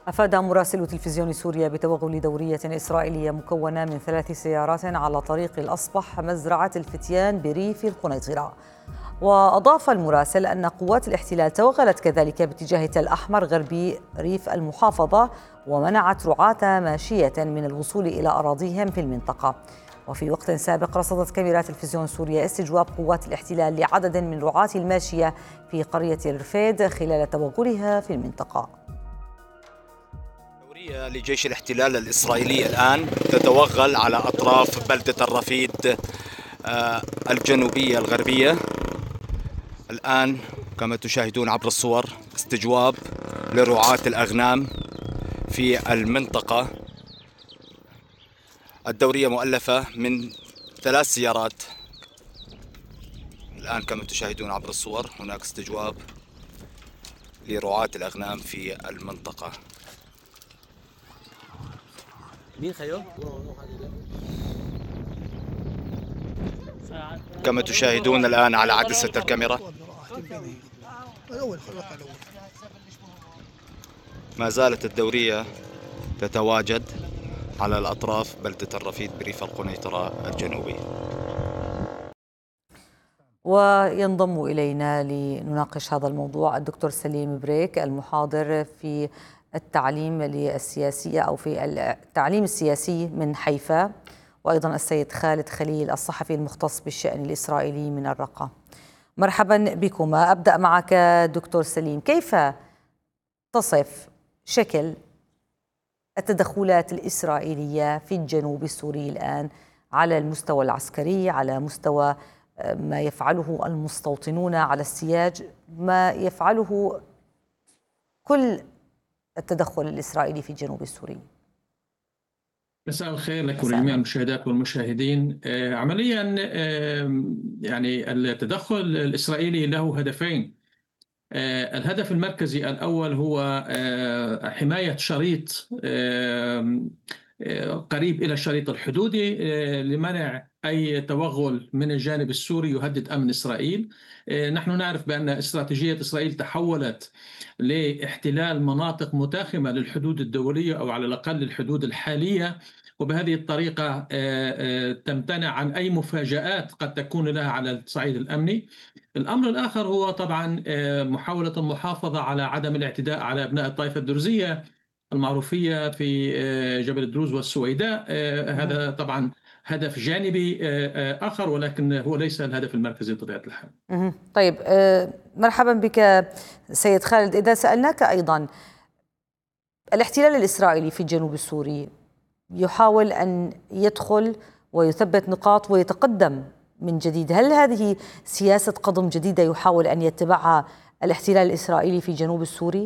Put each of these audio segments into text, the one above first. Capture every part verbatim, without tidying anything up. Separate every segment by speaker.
Speaker 1: أفاد مراسل تلفزيون سوريا بتوغل دورية إسرائيلية مكونة من ثلاث سيارات على طريق الأصبح مزرعة الفتيان بريف القنيطرة. وأضاف المراسل أن قوات الاحتلال توغلت كذلك باتجاه تل أحمر غربي ريف المحافظة ومنعت رعاة ماشية من الوصول إلى أراضيهم في المنطقة. وفي وقت سابق رصدت كاميرات تلفزيون سوريا استجواب قوات الاحتلال لعدد من رعاة الماشية في قرية الرفيد خلال توغلها في المنطقة.
Speaker 2: دورية لجيش الاحتلال الإسرائيلي الآن تتوغل على أطراف بلدة الرفيد الجنوبية الغربية. الآن كما تشاهدون عبر الصور استجواب لرعاة الأغنام في المنطقة. الدورية مؤلفة من ثلاث سيارات. الآن كما تشاهدون عبر الصور هناك استجواب لرعاة الأغنام في المنطقة. كما تشاهدون الآن على عدسة الكاميرا ما زالت الدورية تتواجد على الأطراف بلدة الرفيد بريف القنيطرة الجنوبي.
Speaker 1: وينضم إلينا لنناقش هذا الموضوع الدكتور سليم بريك المحاضر في التعليم السياسي أو في التعليم السياسي من حيفا، وأيضا السيد خالد خليل الصحفي المختص بالشأن الإسرائيلي من الرقة. مرحبا بكما. أبدأ معك دكتور سليم، كيف تصف شكل التدخلات الإسرائيلية في الجنوب السوري الآن على المستوى العسكري، على مستوى ما يفعله المستوطنون على السياج، ما يفعله كل التدخل الإسرائيلي في الجنوب السوري؟
Speaker 3: مساء الخير لك ولجميع المشاهدات والمشاهدين. عمليا يعني التدخل الإسرائيلي له هدفين. الهدف المركزي الأول هو حماية شريط قريب إلى الشريط الحدودي لمنع أي توغل من الجانب السوري يهدد أمن إسرائيل. نحن نعرف بأن استراتيجية إسرائيل تحولت لاحتلال مناطق متاخمة للحدود الدولية أو على الأقل الحدود الحالية، وبهذه الطريقة تمتنع عن أي مفاجآت قد تكون لها على الصعيد الأمني. الأمر الآخر هو طبعا محاولة المحافظة على عدم الاعتداء على أبناء الطائفة الدرزية المعروفية في جبل الدروز والسويداء. هذا طبعا هدف جانبي آخر، ولكن هو ليس الهدف المركزي بطبيعة الحال.
Speaker 1: طيب، مرحبا بك سيد خالد. إذا سألناك أيضا، الاحتلال الإسرائيلي في الجنوب السوري يحاول أن يدخل ويثبت نقاط ويتقدم من جديد، هل هذه سياسة قضم جديدة يحاول أن يتبعها الاحتلال الإسرائيلي في جنوب السوري؟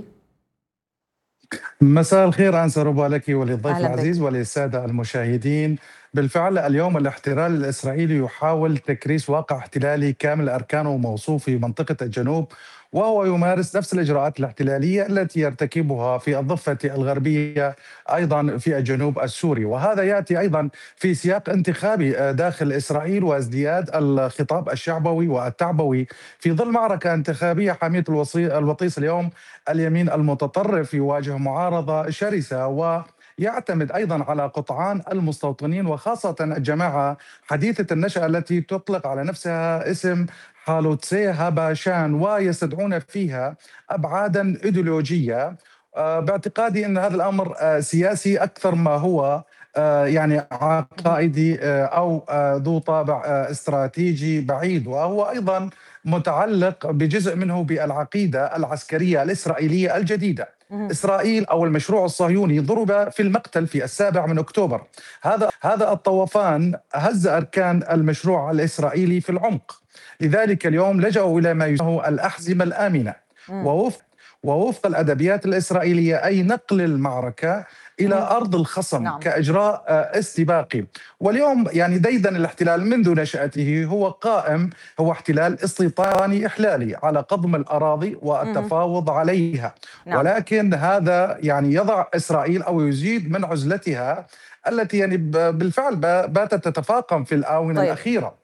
Speaker 4: مساء الخير أنسة ربا لك وللضيف العزيز وللسادة المشاهدين. بالفعل اليوم الاحتلال الإسرائيلي يحاول تكريس واقع احتلالي كامل أركانه وموصوف في منطقة الجنوب، وهو يمارس نفس الإجراءات الاحتلالية التي يرتكبها في الضفة الغربية أيضا في الجنوب السوري، وهذا يأتي أيضا في سياق انتخابي داخل إسرائيل وازدياد الخطاب الشعبوي والتعبوي في ظل معركة انتخابية حامية الوطيس. اليوم اليمين المتطرف يواجه معارضة شرسة و يعتمد أيضا على قطعان المستوطنين، وخاصة الجماعة حديثة النشأة التي تطلق على نفسها اسم حالوتسي هاباشان، ويستدعون فيها أبعادا إيديولوجية باعتقادي أن هذا الأمر سياسي أكثر ما هو يعني عقائدي أو ذو طابع استراتيجي بعيد، وهو أيضا متعلق بجزء منه بالعقيدة العسكرية الإسرائيلية الجديدة. إسرائيل أو المشروع الصهيوني ضرب في المقتل في السابع من أكتوبر. هذا هذا الطوفان هز أركان المشروع الإسرائيلي في العمق، لذلك اليوم لجأوا إلى ما يسمى الأحزمة الآمنة، ووفق ووفق الأدبيات الإسرائيلية أي نقل المعركة إلى أرض الخصم. نعم. كإجراء استباقي. واليوم يعني ديدن الاحتلال منذ نشأته هو قائم، هو احتلال استيطاني إحلالي على قضم الأراضي والتفاوض عليها. نعم. ولكن هذا يعني يضع إسرائيل أو يزيد من عزلتها التي يعني بالفعل باتت تتفاقم في الآونة طيب. الأخيرة.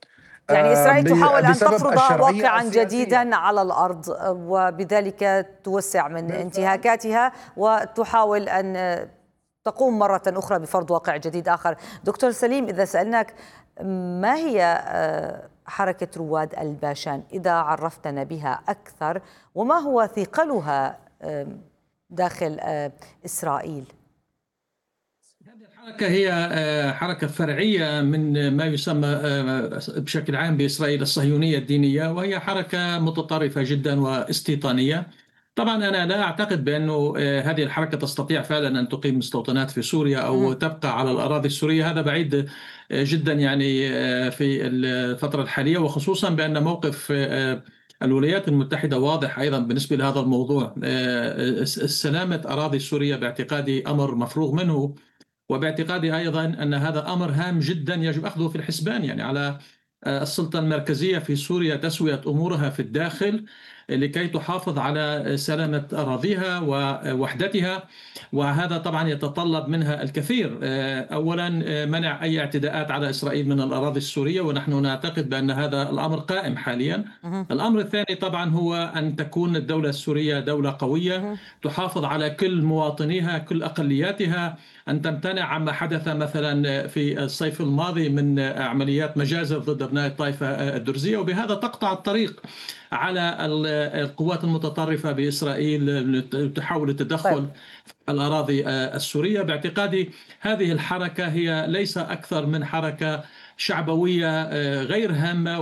Speaker 1: يعني إسرائيل تحاول أن تفرض واقعا
Speaker 4: السياسية.
Speaker 1: جديدا على الأرض وبذلك توسع من بالفعل. انتهاكاتها وتحاول أن تقوم مرة أخرى بفرض واقع جديد آخر. دكتور سليم، إذا سألناك ما هي حركة رواد الباشان، إذا عرفتنا بها أكثر، وما هو ثقلها داخل إسرائيل؟
Speaker 3: هذه الحركة هي حركة فرعية من ما يسمى بشكل عام بإسرائيل الصهيونية الدينية، وهي حركة متطرفة جدا واستيطانية. طبعا أنا لا أعتقد بأنه هذه الحركة تستطيع فعلا أن تقيم مستوطنات في سوريا أو تبقى على الأراضي السورية، هذا بعيد جدا يعني في الفترة الحالية، وخصوصا بأن موقف الولايات المتحدة واضح أيضا بالنسبة لهذا الموضوع. سلامة أراضي سوريا باعتقادي أمر مفروغ منه، وباعتقادي أيضا أن هذا أمر هام جدا يجب أخذه في الحسبان. يعني على السلطة المركزية في سوريا تسوية أمورها في الداخل لكي تحافظ على سلامة أراضيها ووحدتها، وهذا طبعا يتطلب منها الكثير. أولا منع أي اعتداءات على إسرائيل من الأراضي السورية، ونحن نعتقد بأن هذا الأمر قائم حاليا. الأمر الثاني طبعا هو أن تكون الدولة السورية دولة قوية تحافظ على كل مواطنيها كل أقلياتها، أن تمتنع عما حدث مثلا في الصيف الماضي من عمليات مجازر ضد أبناء الطائفة الدرزية، وبهذا تقطع الطريق على القوات المتطرفة بإسرائيل تحاول التدخل في الأراضي السورية. باعتقادي هذه الحركة هي ليس أكثر من حركة شعبوية غير هامة،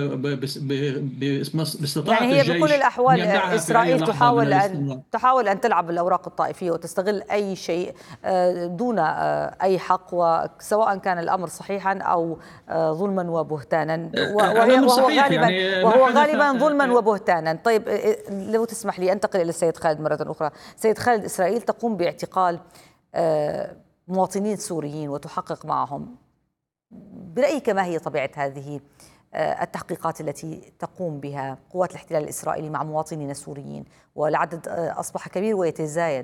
Speaker 3: وباستطاعة
Speaker 1: يعني هي
Speaker 3: الجيش
Speaker 1: بكل الأحوال إسرائيل تحاول أن تحاول أن تلعب بالأوراق الطائفية وتستغل أي شيء دون أي حق، وسواء كان الأمر صحيحا أو ظلما وبهتانا، وهي وهو غالبا يعني وهو غالبا ظلما وبهتانا. طيب لو تسمح لي أنتقل إلى السيد خالد مرة أخرى. سيد خالد، إسرائيل تقوم باعتقال مواطنين سوريين وتحقق معهم، برأيك ما هي طبيعة هذه التحقيقات التي تقوم بها قوات الاحتلال الإسرائيلي مع مواطنين سوريين، والعدد أصبح كبير ويتزايد؟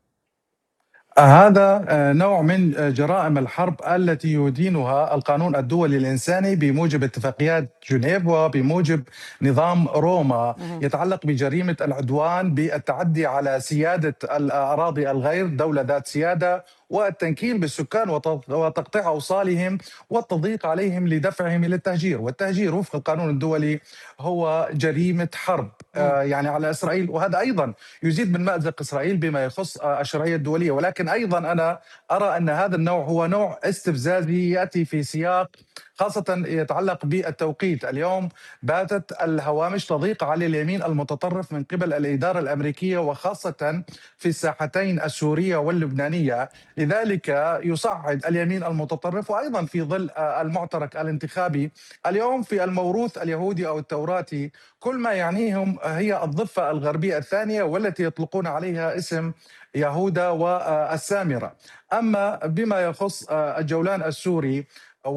Speaker 4: هذا نوع من جرائم الحرب التي يدينها القانون الدولي الإنساني بموجب اتفاقيات جنيف وبموجب نظام روما، يتعلق بجريمة العدوان بالتعدي على سيادة الأراضي الغير، دولة ذات سيادة، والتنكيل بالسكان وتقطيع أوصالهم والتضييق عليهم لدفعهم إلى التهجير. والتهجير وفق القانون الدولي هو جريمة حرب آه يعني على إسرائيل، وهذا أيضا يزيد من مأزق إسرائيل بما يخص آه الشرعية الدولية. ولكن أيضا أنا أرى أن هذا النوع هو نوع استفزازي يأتي في سياق خاصة يتعلق بالتوقيت. اليوم باتت الهوامش تضيق على اليمين المتطرف من قبل الإدارة الأمريكية، وخاصة في الساحتين السورية واللبنانية، لذلك يصعد اليمين المتطرف. وأيضا في ظل المعترك الانتخابي اليوم في الموروث اليهودي أو التوراتي كل ما يعنيهم هي الضفة الغربية الثانية، والتي يطلقون عليها اسم يهودا والسامرة. أما بما يخص الجولان السوري،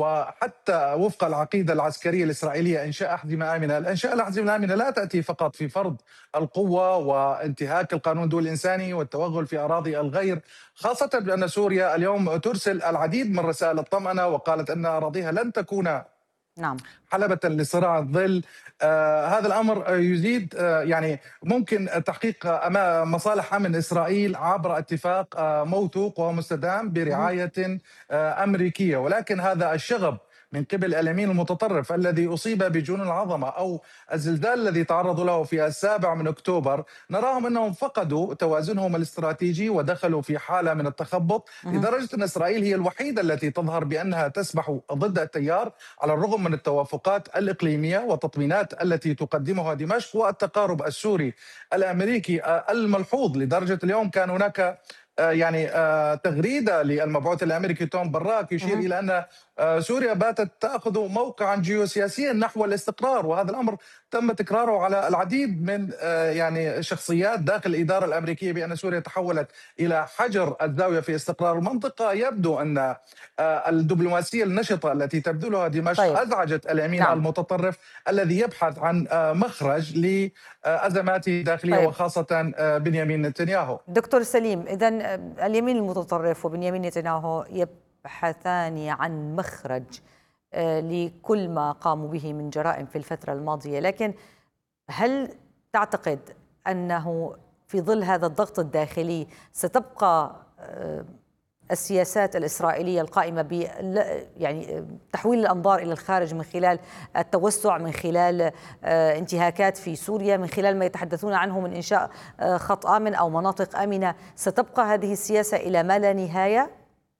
Speaker 4: وحتى وفق العقيدة العسكرية الإسرائيلية إنشاء أحزمة آمنة، الإنشاء الأحزمة الآمنة لا تأتي فقط في فرض القوة وانتهاك القانون الدولي الإنساني والتوغل في أراضي الغير، خاصة بأن سوريا اليوم ترسل العديد من رسائل الطمأنة، وقالت أن أراضيها لن تكون
Speaker 1: نعم
Speaker 4: حلبة لصراع الظل. آه هذا الأمر يزيد آه يعني ممكن تحقيق مصالح أمن إسرائيل عبر اتفاق آه موثوق ومستدام برعاية آه أمريكية، ولكن هذا الشغب من قبل اليمين المتطرف الذي أصيب بجنون العظمة أو الزلزال الذي تعرضوا له في السابع من أكتوبر، نراهم أنهم فقدوا توازنهم الاستراتيجي ودخلوا في حالة من التخبط، لدرجة أن إسرائيل هي الوحيدة التي تظهر بأنها تسبح ضد التيار على الرغم من التوافقات الإقليمية والتطمينات التي تقدمها دمشق والتقارب السوري الأمريكي الملحوظ، لدرجة اليوم كان هناك يعني تغريدة للمبعوث الأمريكي توم براك يشير أه. إلى أن سوريا باتت تأخذ موقعا جيوسياسيا نحو الاستقرار، وهذا الأمر تم تكراره على العديد من يعني شخصيات داخل الإدارة الأمريكية بأن سوريا تحولت إلى حجر الزاوية في استقرار المنطقة. يبدو أن الدبلوماسية النشطة التي تبذلها دمشق طيب. أزعجت اليمين نعم. المتطرف الذي يبحث عن مخرج لأزماته الداخلية طيب. وخاصة بنيامين نتنياهو.
Speaker 1: دكتور سليم، إذن اليمين المتطرف وبنيامين نتنياهو يبحثان عن مخرج لكل ما قاموا به من جرائم في الفترة الماضية، لكن هل تعتقد أنه في ظل هذا الضغط الداخلي ستبقى السياسات الإسرائيلية القائمة ب يعني تحويل الأنظار إلى الخارج من خلال التوسع، من خلال انتهاكات في سوريا، من خلال ما يتحدثون عنه من إنشاء خط آمن أو مناطق آمنة، ستبقى هذه السياسة إلى ما لا نهاية؟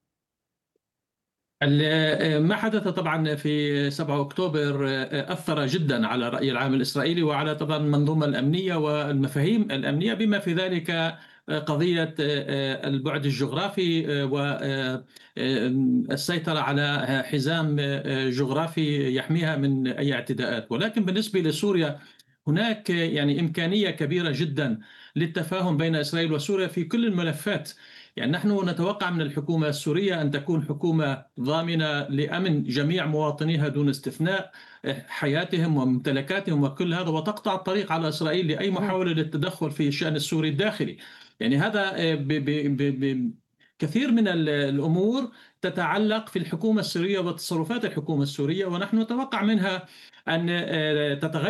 Speaker 3: ما حدث طبعا في سبعة أكتوبر أثر جدا على الرأي العام الإسرائيلي وعلى طبعا المنظومة الأمنية والمفاهيم الأمنية، بما في ذلك قضية البعد الجغرافي والسيطرة على حزام جغرافي يحميها من أي اعتداءات. ولكن بالنسبة لسوريا هناك يعني إمكانية كبيرة جدا للتفاهم بين إسرائيل وسوريا في كل الملفات. يعني نحن نتوقع من الحكومة السورية أن تكون حكومة ضامنة لأمن جميع مواطنيها دون استثناء، حياتهم وممتلكاتهم وكل هذا، وتقطع الطريق على إسرائيل لأي محاولة للتدخل في الشأن السوري الداخلي. يعني هذا ب ب ب ب كثير من الأمور تتعلق في الحكومة السورية وتصرفات الحكومة السورية، ونحن نتوقع منها أن تتغير